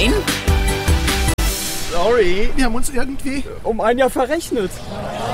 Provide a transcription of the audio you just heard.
Nein? Sorry, wir haben uns irgendwie um ein Jahr verrechnet.